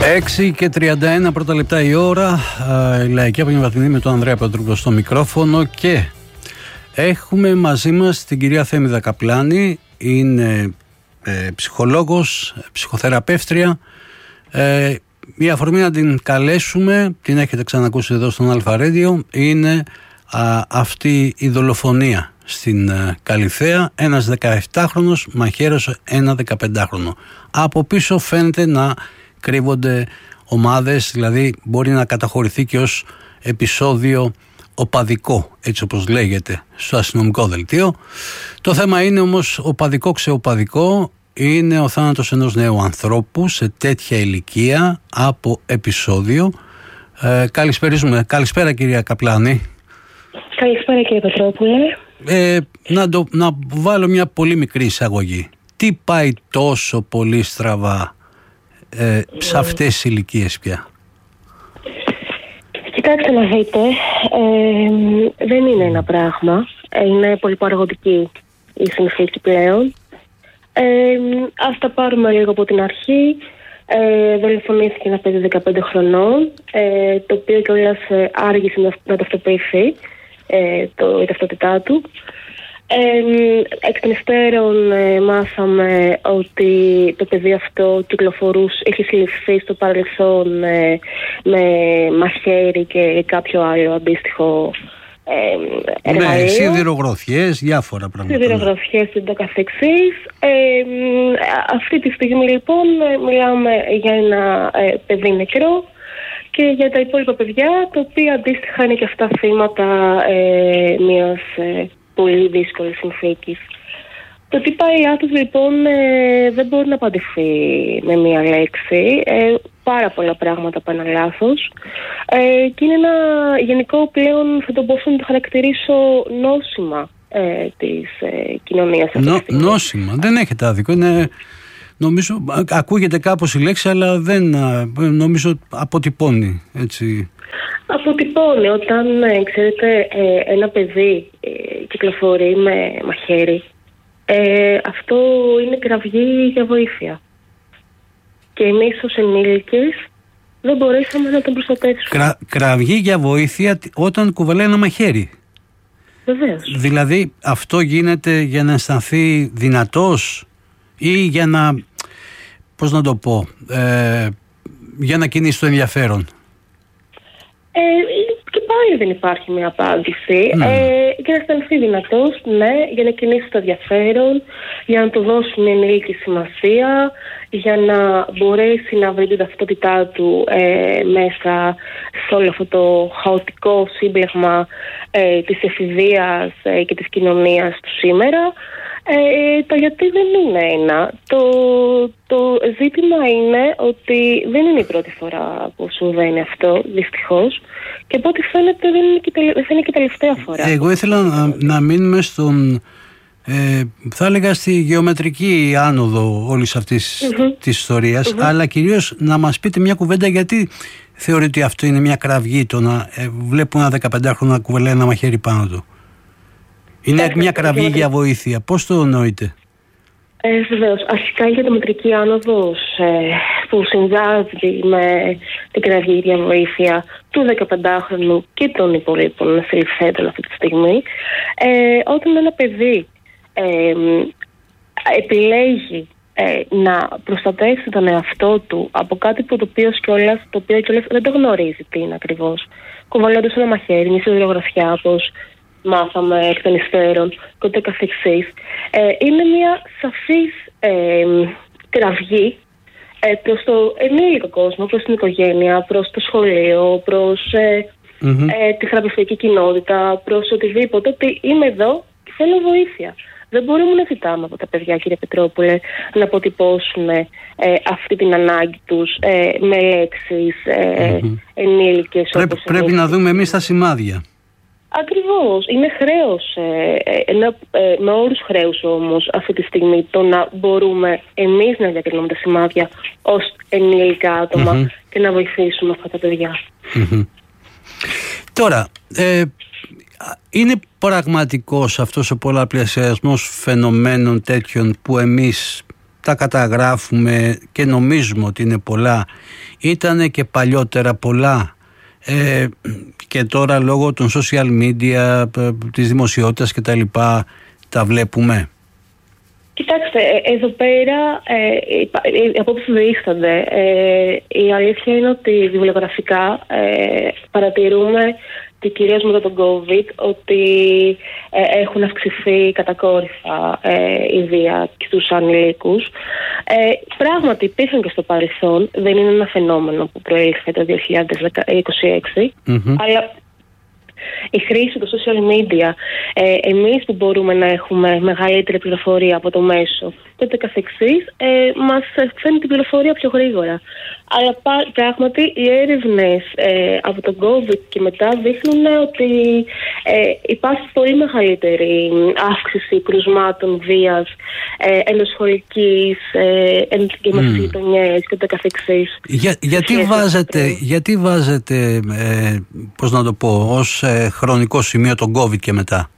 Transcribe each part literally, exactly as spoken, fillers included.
έξι και τριάντα ένα πρώτα λεπτά η ώρα, η Λαϊκή Απογευματινή με τον Ανδρέα Πετρούκο στο μικρόφωνο και έχουμε μαζί μας την κυρία Θέμηδα Καπλάνη. Είναι ε, ψυχολόγος, ψυχοθεραπεύτρια. Ε, η αφορμή να την καλέσουμε, την έχετε ξανακούσει εδώ στον Αλφα Radio, είναι α, αυτή η δολοφονία στην α, Καλιθέα. Ένας δεκαεπτάχρονος μαχαίρωσε ένα δεκαπεντάχρονο. Από πίσω φαίνεται να κρύβονται ομάδες, δηλαδή μπορεί να καταχωρηθεί και ως επεισόδιο οπαδικό, έτσι όπως λέγεται στο αστυνομικό δελτίο. Το θέμα είναι όμως οπαδικό ξεοπαδικό, είναι ο θάνατος ενός νέου ανθρώπου σε τέτοια ηλικία από επεισόδιο. Ε, καλησπέριζουμε. Καλησπέρα κυρία Καπλάνη. Καλησπέρα κύριε Πετρόπουλε. Ε, να, το, να βάλω μια πολύ μικρή εισαγωγή. Τι πάει τόσο πολύ στραβά ε, σε αυτές τις ηλικίες πια? Κοιτάξτε να δείτε, ε, δεν είναι ένα πράγμα. Είναι πολύ παραγωγική η συνθήκη πλέον. Ε, ας τα πάρουμε λίγο από την αρχή. Ε, δολοφονήθηκε ένα παιδί δεκαπέντε χρονών, ε, το οποίο κιόλας ε, άργησε να, να ταυτοποιηθεί ε, το, η ταυτότητά του. Ε, εκ των υστέρων ε, μάθαμε ότι το παιδί αυτό κυκλοφορούσε, είχε συλληφθεί στο παρελθόν ε, με μαχαίρι και κάποιο άλλο αντίστοιχο ε, εργαλείο. Ναι, σιδηρογροθιές, διάφορα πράγματα. Σιδηρογροθιές και το καθεξής. Ε, αυτή τη στιγμή λοιπόν μιλάμε για ένα ε, παιδί νεκρό και για τα υπόλοιπα παιδιά, τα οποία αντίστοιχα είναι και αυτά θύματα ε, μιας ε, πολύ δύσκολη συνθήκη. Το τι πάει λάθος λοιπόν ε, δεν μπορεί να απαντηθεί με μία λέξη. Ε, πάρα πολλά πράγματα πάνε λάθος. Ε, και είναι ένα γενικό πλέον, θα το μπορούσα να το χαρακτηρίσω, νόσημα ε, της ε, κοινωνίας. Νο, νόσημα, δεν έχετε άδικο. Είναι, νομίζω, ακούγεται κάπως η λέξη, αλλά δεν νομίζω αποτυπώνει, έτσι. Αποτυπώνει όταν, ε, ξέρετε, ε, ένα παιδί ε, κυκλοφορεί με μαχαίρι. Ε, αυτό είναι κραυγή για βοήθεια. Και εμείς ως ενήλικες δεν μπορέσαμε να τον προστατεύσουμε. Κρα, κραυγή για βοήθεια όταν κουβαλάει ένα μαχαίρι. Βεβαίως. Δηλαδή αυτό γίνεται για να αισθανθεί δυνατός ή για να, πώς να το πω, ε, για να κινήσει το ενδιαφέρον? Ε, και πάλι δεν υπάρχει μια απάντηση. Mm. Ε, για να αισθανθεί δυνατός, ναι, για να κινήσει το ενδιαφέρον, για να του δώσει μια ενήλικη σημασία, για να μπορέσει να βρει την ταυτότητά του ε, μέσα σε όλο αυτό το χαοτικό σύμπλεγμα ε, της εφηβείας ε, και της κοινωνίας του σήμερα. Ε, το γιατί δεν είναι ένα. Το, το ζήτημα είναι ότι δεν είναι η πρώτη φορά που συμβαίνει αυτό, δυστυχώς. Και από ό,τι φαίνεται δεν είναι και, τελε, δεν είναι και τελευταία φορά. Εγώ ήθελα να, να μείνουμε στον, ε, θα έλεγα, στη γεωμετρική άνοδο όλης αυτής mm-hmm. της ιστορίας, mm-hmm. αλλά κυρίως να μας πείτε μια κουβέντα γιατί θεωρείτε ότι αυτό είναι μια κραυγή, το να ε, βλέπουμε ένα δεκαπεντάχρονο να κουβαλάει ένα μαχαίρι πάνω του. Είναι Έχετε, μια κραυγή για, για βοήθεια. Πώς το εννοείτε? Ε, βεβαίως. Αρχικά η γεωμετρική άνοδος ε, που συνδυάζει με την κραυγή για βοήθεια του δεκαπεντάχρονου και των υπολείπων συλληφθέντων αυτή τη στιγμή. Ε, όταν ένα παιδί ε, επιλέγει ε, να προστατεύσει τον εαυτό του από κάτι που το οποίο κιόλας, το οποίο κιόλας δεν το γνωρίζει τι είναι ακριβώς, κουβαλώντας ένα μαχαίρι, μια σιδηρογραφιά, όπως μάθαμε εκ των υστέρων και ούτε καθεξής, ε, είναι μια σαφής ε, κραυγή ε, προς το ενήλικο κόσμο, προς την οικογένεια, προς το σχολείο, προς ε, mm-hmm. ε, τη θεραπευτική κοινότητα, προς οτιδήποτε, ότι είμαι εδώ και θέλω βοήθεια. Δεν μπορούμε να ζητάμε από τα παιδιά, κύριε Πετρόπουλε, να αποτυπώσουν ε, αυτή την ανάγκη τους ε, με λέξεις ε, mm-hmm. ενήλικες. Πρέπει, όπως πρέπει να δούμε εμείς τα σημάδια. Ακριβώς. Είναι χρέος, ε, ένα, ε, με όρους χρέους όμως αυτή τη στιγμή, το να μπορούμε εμείς να διακρίνουμε τα σημάδια ως ενήλικα άτομα mm-hmm. και να βοηθήσουμε αυτά τα παιδιά. Mm-hmm. Τώρα, ε, είναι πραγματικός αυτός ο πολλαπλασιασμός φαινομένων τέτοιων που εμείς τα καταγράφουμε και νομίζουμε ότι είναι πολλά, ήτανε και παλιότερα πολλά ε, και τώρα λόγω των social media, της δημοσιότητας και τα λοιπά τα βλέπουμε? Κοιτάξτε, εδώ πέρα ε, οι απόψεις διήστανται. Ε, η αλήθεια είναι ότι βιβλιογραφικά ε, παρατηρούμε και κυρίως μετά τον COVID ότι ε, έχουν αυξηθεί κατακόρυφα ε, η βία στους ανηλίκους. Ε, πράγματι υπήρχαν και στο παρελθόν, δεν είναι ένα φαινόμενο που προήλθε το δύο χιλιάδες είκοσι έξι, mm-hmm. αλλά η χρήση του social media, ε, εμείς που μπορούμε να έχουμε μεγαλύτερη πληροφορία από το μέσο και το καθεξής, ε, μας φέρνει την πληροφορία πιο γρήγορα. Αλλά πράγματι οι έρευνες ε, από τον COVID και μετά δείχνουν ότι ε, υπάρχει πολύ μεγαλύτερη αύξηση κρουσμάτων βίας, ε, ενδοσχολικής, ε, ενδοκιμαστικές γειτονιές και το καθεξής. Για, γιατί, βάζετε, γιατί βάζετε, ε, πώς να το πω, ως ε, χρονικό σημείο τον COVID και μετά?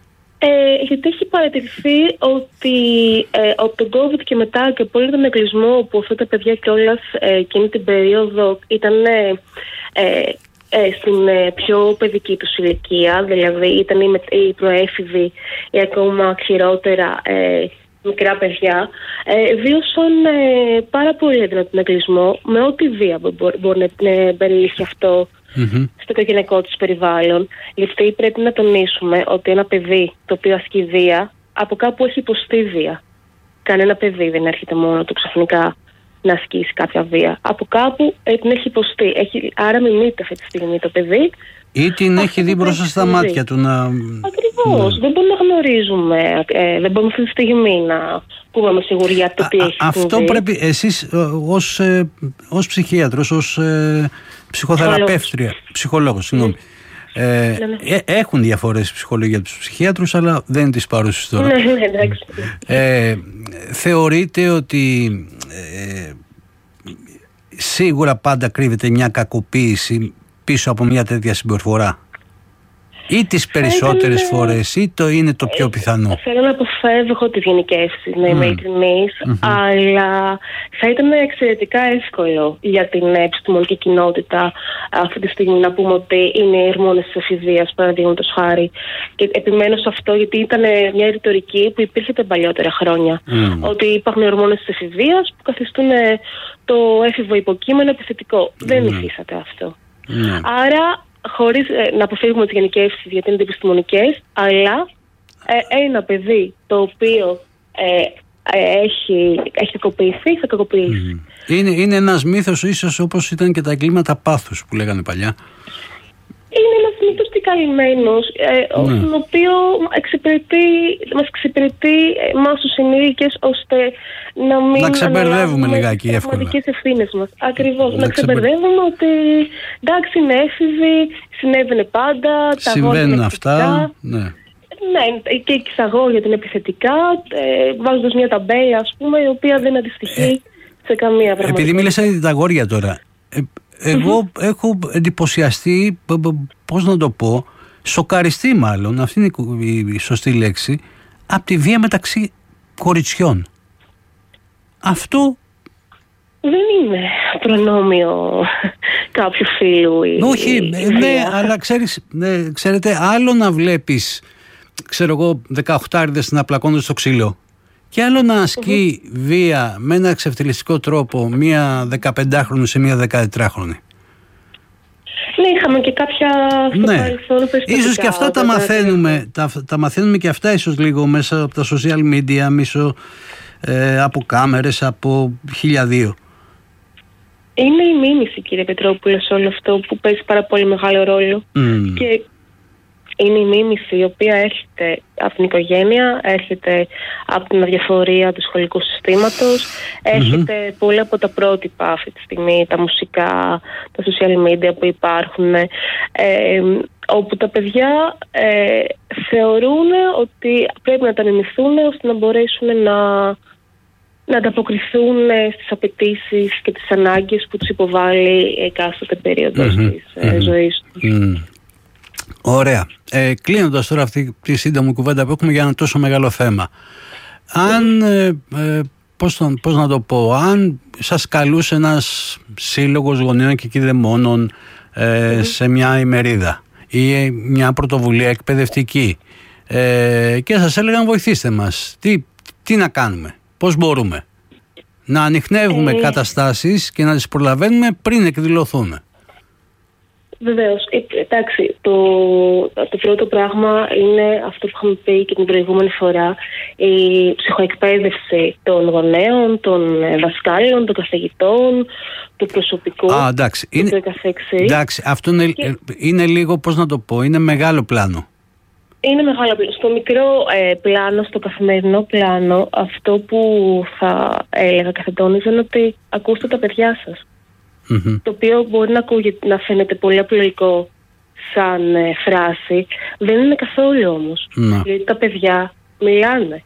Ε, γιατί έχει παρατηρηθεί ότι ε, από τον COVID και μετά και πολύ τον εγκλισμό που αυτά τα παιδιά κιόλας ε, εκείνη την περίοδο ήταν ε, ε, ε, στην ε, πιο παιδική τους ηλικία, δηλαδή ήταν οι, οι προέφηβοι ή ακόμα χειρότερα ε, μικρά παιδιά, ε, βίωσαν ε, πάρα πολύ τον εγκλισμό με ό,τι βία μπορεί, μπορεί να ε, περιλήφθει αυτό Mm-hmm. στο οικογενειακό του περιβάλλον. Γιατί πρέπει να τονίσουμε ότι ένα παιδί το οποίο ασκεί βία από κάπου έχει υποστεί βία. Κανένα παιδί δεν έρχεται μόνο του ξαφνικά να ασκήσει κάποια βία. Από κάπου ε, την έχει υποστεί. Έχει, άρα μιμείται αυτή τη στιγμή το παιδί. Ή την έχει δει μπροστά στα μάτια του να. Ακριβώς. Ναι. Δεν μπορούμε να γνωρίζουμε. Ε, δεν μπορούμε αυτή τη στιγμή να πούμε με σιγουριά το τι Α, έχει αυτό συμβεί. Πρέπει εσείς ως, ε, ως ψυχίατρος, ως ε, ψυχοθεραπεύτρια, ψυχολόγος, συγγνώμη. Ε, ναι, ναι. Ε, έχουν διαφορές ψυχολογία από τους ψυχίατρους, αλλά δεν είναι τις παρούσεις τώρα. Ναι, ναι, εντάξει. Ε, θεωρείτε ότι ε, σίγουρα πάντα κρύβεται μια κακοποίηση πίσω από μια τέτοια συμπεριφορά? Ή τις περισσότερες ήταν, φορές, ή το είναι το πιο πιθανό? Θέλω να αποφεύγω τις γενικεύσεις, να είμαι mm. ειλικρινής, mm-hmm. αλλά θα ήταν εξαιρετικά εύκολο για την επιστημονική κοινότητα αυτή τη στιγμή να πούμε ότι είναι οι ορμόνες της εφηβείας, παραδείγματος χάρη. Και επιμένω σε αυτό γιατί ήταν μια ρητορική που υπήρχε τα παλιότερα χρόνια. Mm. Ότι υπάρχουν οι ορμόνες της εφηβείας που καθιστούν το έφηβο υποκείμενο επιθετικό. Mm. Δεν υφίσταται αυτό. Mm. Άρα, χωρίς ε, να αποφύγουμε τις γενικεύσεις γιατί είναι επιστημονικές, αλλά ε, ένα παιδί το οποίο ε, ε, έχει, έχει κακοποιηθεί, θα κακοποιήσει. Mm. Είναι, είναι ένας μύθος ίσως όπως ήταν και τα εγκλήματα πάθους που λέγανε παλιά. Είναι ένας μύθος τι καλυμμένος, ε, mm. τον οποίο εξυπηρετεί, μας εξυπηρετεί εμάς τους ενήλικες ώστε να μην να ξεμπερδεύουμε λιγάκι εύκολα. Πραγματικές ευθύνες μας. Ακριβώς. Να, να ξεμπερδεύουμε ότι εντάξει είναι έφηβοι, συνέβαινε πάντα, τα συμβαίνουν αυτά. Ναι. Ναι, και οι εξαγόρια είναι επιθετικά, ε, βάζοντας μια ταμπέλα ας πούμε η οποία δεν αντιστοιχεί ε, σε καμία πραγματικότητα. Επειδή μίλησα για τα αγόρια τώρα, ε, εγώ mm-hmm. έχω εντυπωσιαστεί, πώς να το πω, σοκαριστεί μάλλον, αυτή είναι η σωστή λέξη, από τη βία μεταξύ κοριτσιών. Αυτό δεν είναι προνόμιο κάποιου φίλου ή... Όχι, ναι, αλλά ξέρεις, ναι, ξέρετε, άλλο να βλέπεις, ξέρω εγώ, δεκαοχτάριδες να πλακώνονται στο ξύλο και άλλο να ασκεί mm-hmm. βία με ένα εξευτελιστικό τρόπο μία δεκαπεντάχρονη σε μία δεκατετράχρονη. Ναι, είχαμε και κάποια στο ναι. παρελθόν. Ίσως και αυτά τα μαθαίνουμε, τα, τα μαθαίνουμε και αυτά ίσως λίγο μέσα από τα social media, μέσω ε, από κάμερες, από χίλια δύο. Είναι η μίμηση, κύριε Πετρόπουλε, σε όλο αυτό που παίζει πάρα πολύ μεγάλο ρόλο. Mm. Και είναι η μίμηση η οποία έρχεται από την οικογένεια, έρχεται από την αδιαφορία του σχολικού συστήματος, έρχεται mm-hmm. πολλά από τα πρότυπα αυτή τη στιγμή, τα μουσικά, τα social media που υπάρχουν, ε, όπου τα παιδιά ε, θεωρούν ότι πρέπει να τα μιμηθούν ώστε να μπορέσουν να, να ανταποκριθούν στις απαιτήσεις και τις ανάγκες που τους υποβάλλει εκάστοτε περίοδος mm-hmm. της ε, mm-hmm. ζωής τους. Mm. Ωραία. Ε, κλείνοντας τώρα αυτή τη σύντομη κουβέντα που έχουμε για ένα τόσο μεγάλο θέμα. Αν ε, ε, πώς, πώς να το πω, αν σας καλούσε ένας σύλλογος γονέων και κηδεμόνων ε, mm. σε μια ημερίδα ή μια πρωτοβουλία εκπαιδευτική ε, και σας έλεγαν βοηθήστε μας, τι, τι να κάνουμε, πώς μπορούμε να ανιχνεύουμε ε... καταστάσεις και να τις προλαβαίνουμε πριν εκδηλωθούν. Βεβαίως. Εντάξει, το, το πρώτο πράγμα είναι αυτό που είχαμε πει και την προηγούμενη φορά, η ψυχοεκπαίδευση των γονέων, των δασκάλων, των καθηγητών, του προσωπικού. Α, εντάξει. Είναι, εντάξει, αυτό είναι, και... είναι λίγο, πώς να το πω, είναι μεγάλο πλάνο. Είναι μεγάλο πλάνο. Στο μικρό ε, πλάνο, στο καθημερινό πλάνο, αυτό που θα έλεγα και θα τόνιζα είναι ότι ακούστε τα παιδιά σας. Mm-hmm. Το οποίο μπορεί να, ακούγεται, να φαίνεται πολύ απλοϊκό σαν ε, φράση, δεν είναι καθόλου όμως. Mm. Γιατί τα παιδιά μιλάνε.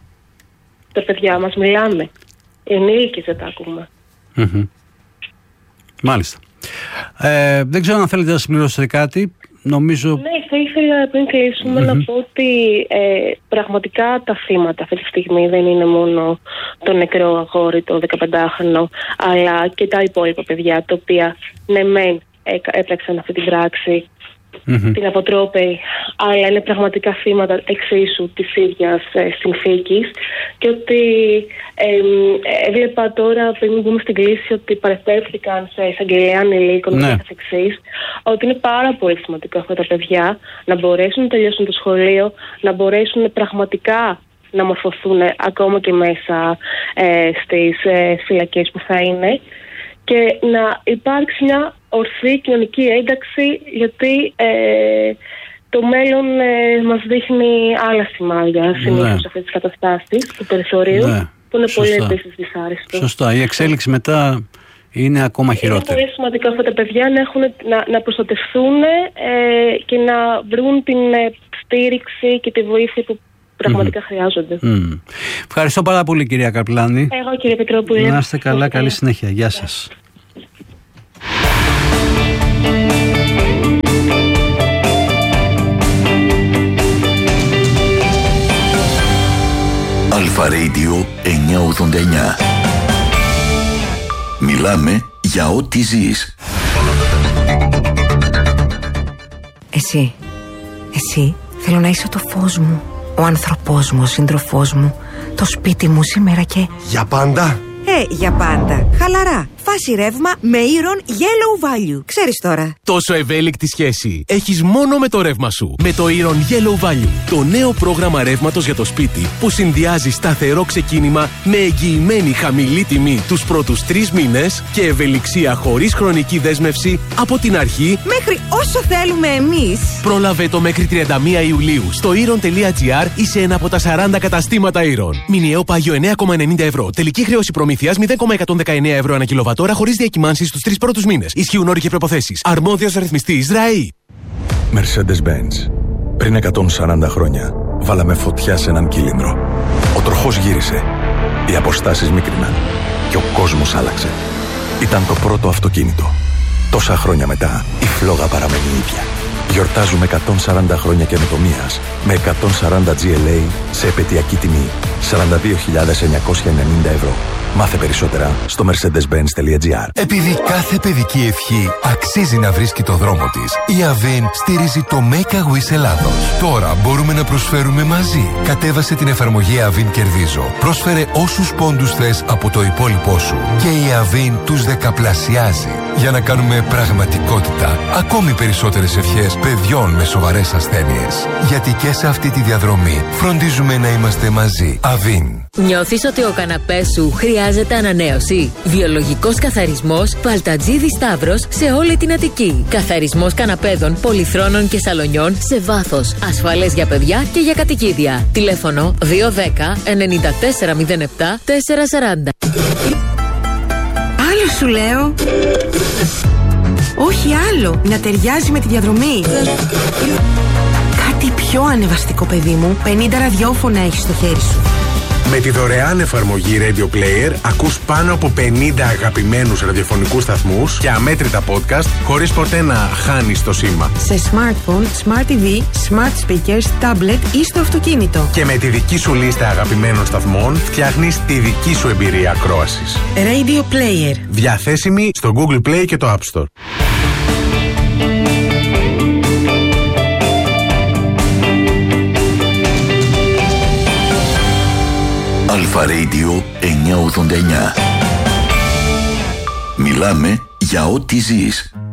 Τα παιδιά μας μιλάνε. Οι ενήλικες δεν τα ακούμε. Mm-hmm. Μάλιστα. Ε, δεν ξέρω αν θέλετε να συμπληρώσετε κάτι. Νομίζω... Ναι, θα ήθελα πριν κλείσουμε mm-hmm. να πω ότι ε, πραγματικά τα θύματα αυτή τη στιγμή δεν είναι μόνο το νεκρό αγόρι, το δεκαπεντάχρονο, αλλά και τα υπόλοιπα παιδιά, τα οποία ναι μεν έπραξαν αυτή την πράξη, mm-hmm. την αποτρόπαιη, αλλά είναι πραγματικά θύματα εξίσου της ίδιας ε, συνθήκης, και ότι ε, ε, έβλεπα τώρα πριν μπούμε στην κλίση ότι παρεπέμφθηκαν σε εισαγγελέα ανηλίκων και καθ' εξής, ότι είναι πάρα πολύ σημαντικό αυτά τα παιδιά να μπορέσουν να τελειώσουν το σχολείο, να μπορέσουν πραγματικά να μορφωθούν ακόμα και μέσα ε, στις ε, φυλακές που θα είναι, και να υπάρξει μια ορθή κοινωνική ένταξη, γιατί ε, το μέλλον ε, μας δείχνει άλλα σημάδια συνήθως σε αυτές τις καταστάσεις του περιθωρίου, ναι, που είναι σωστά. Πολύ επίσης δυσάρεστο. Σωστά. Η εξέλιξη μετά είναι ακόμα χειρότερη. Είναι πολύ σημαντικό αυτά τα παιδιά να, έχουν, να, να προστατευτούν ε, και να βρουν την ε, στήριξη και τη βοήθεια που πραγματικά mm. χρειάζονται. Mm. Ευχαριστώ πάρα πολύ, κυρία Καπλάνη. Εγώ, κύριε Πετρόπουλε. Να είστε καλά, καλή συνέχεια. Γεια σας. Αλφα Radio εννιακόσια ογδόντα εννιά. Μιλάμε για ό,τι ζεις. Εσύ, εσύ θέλω να είσαι το φως μου, ο άνθρωπός μου, ο σύντροφός μου, το σπίτι μου σήμερα και... Για πάντα! Ε, για πάντα. Χαλαρά. Φάση ρεύμα με Iron Yellow Value. Ξέρεις τώρα. Τόσο ευέλικτη σχέση έχεις μόνο με το ρεύμα σου. Με το Iron Yellow Value. Το νέο πρόγραμμα ρεύματος για το σπίτι που συνδυάζει σταθερό ξεκίνημα με εγγυημένη χαμηλή τιμή τους πρώτους τρεις μήνες και ευελιξία χωρίς χρονική δέσμευση από την αρχή μέχρι όσο θέλουμε εμείς. Πρόλαβε το μέχρι τριάντα μία Ιουλίου στο iron τελεία gr ή σε ένα από τα σαράντα καταστήματα Iron. Μηνιαίο πάγιο εννέα κόμμα ενενήντα ευρώ. Τελική χρέωση προμήθειας μηδέν κόμμα εκατόν δεκαεννέα ευρώ ανά κιλοβατόρα χωρίς διακυμάνσεις στους τρεις πρώτους μήνες. Ισχύουν όροι και προϋποθέσεις. Αρμόδιος ρυθμιστής ΡΑΗ. Mercedes-Benz. Πριν εκατόν σαράντα χρόνια βάλαμε φωτιά σε έναν κύλινδρο. Ο τροχός γύρισε. Οι αποστάσεις μίκριναν. Και ο κόσμος άλλαξε. Ήταν το πρώτο αυτοκίνητο. Τόσα χρόνια μετά η φλόγα παραμένει η ίδια. Γιορτάζουμε εκατόν σαράντα χρόνια καινοτομίας με εκατόν σαράντα τζι ελ έι σε επαιτειακή τιμή σαράντα δύο χιλιάδες εννιακόσια ενενήντα ευρώ. Μάθε περισσότερα στο mercedes benz τελεία gr. Επειδή κάθε παιδική ευχή αξίζει να βρίσκει το δρόμο της, η Avin στηρίζει το Make a Wish Ελλάδος. Τώρα μπορούμε να προσφέρουμε μαζί. Κατέβασε την εφαρμογή Avin Κερδίζω. Πρόσφερε όσους πόντους θες από το υπόλοιπό σου και η Avin τους δεκαπλασιάζει για να κάνουμε πραγματικότητα ακόμη περισσότερες ευχές παιδιών με σοβαρές ασθένειες. Γιατί και σε αυτή τη διαδρομή φροντίζουμε να είμαστε μαζί. Avin. Νιώθεις ότι ο καναπές σου χρειάζεται ανανέωση? Βιολογικός καθαρισμός Παλτατζίδη Σταύρος σε όλη την Αττική. Καθαρισμός καναπέδων, πολυθρόνων και σαλονιών σε βάθος. Ασφαλές για παιδιά και για κατοικίδια. Τηλέφωνο δύο ένα μηδέν εννιά τέσσερα μηδέν επτά τέσσερα σαράντα. Άλλο σου λέω. Όχι άλλο. Να ταιριάζει με τη διαδρομή. Κάτι πιο ανεβαστικό, παιδί μου. πενήντα ραδιόφωνα έχεις στο χέρι σου. Με τη δωρεάν εφαρμογή Radio Player ακούς πάνω από πενήντα αγαπημένους ραδιοφωνικούς σταθμούς και αμέτρητα podcast χωρίς ποτέ να χάνεις το σήμα. Σε smartphone, smart τι βι, smart speakers, tablet ή στο αυτοκίνητο. Και με τη δική σου λίστα αγαπημένων σταθμών φτιάχνεις τη δική σου εμπειρία ακρόασης. Radio Player. Διαθέσιμη στο Google Play και το App Store. Αλφα Radio εννιακόσια ογδόντα εννιά. Μιλάμε για ό,τι ζεις.